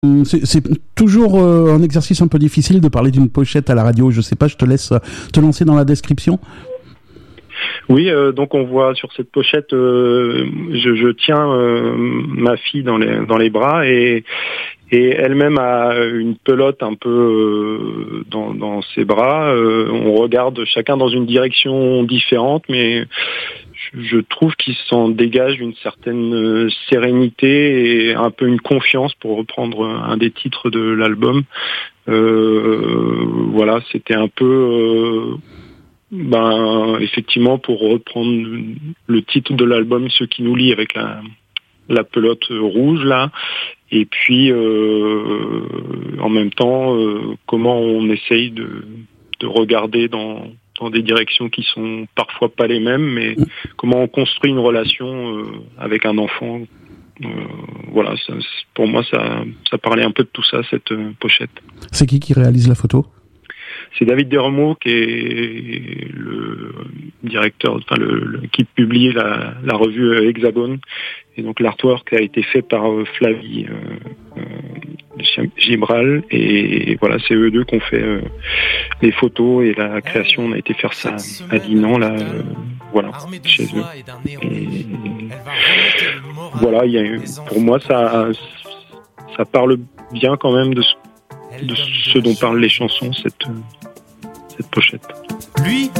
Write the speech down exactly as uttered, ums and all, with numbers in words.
C'est, c'est toujours euh, un exercice un peu difficile de parler d'une pochette à la radio. Je sais pas, je te laisse te lancer dans la description. Oui, euh, donc on voit sur cette pochette, euh, je, je tiens euh, ma fille dans les dans les bras et et elle-même a une pelote un peu euh, dans dans ses bras. Euh, on regarde chacun dans une direction différente, mais je trouve qu'il s'en dégage une certaine sérénité et un peu une confiance, pour reprendre un des titres de l'album. Euh, voilà, c'était un peu, euh, ben, effectivement, pour reprendre le titre de l'album, Ce qui nous lie, avec la, la pelote rouge là. Et puis, euh, en même temps, euh, comment on essaye de, de regarder dans dans des directions qui sont parfois pas les mêmes, mais comment on construit une relation euh, avec un enfant. Euh, voilà, ça, pour moi, ça, ça parlait un peu de tout ça, cette euh, pochette. C'est qui qui réalise la photo ? C'est David Desremeaux, qui est le directeur, enfin le, le qui publie la, la revue Hexagone, et donc l'artwork a été fait par euh, Flavie euh, euh, Gibral, et voilà, c'est eux deux qui ont fait euh, les photos et la création. On a été faire ça à Dinan, là, euh, voilà, chez eux. Et voilà, il y a, pour moi, ça, ça parle bien quand même de ce, de ce dont parlent les chansons, cette, cette pochette. Lui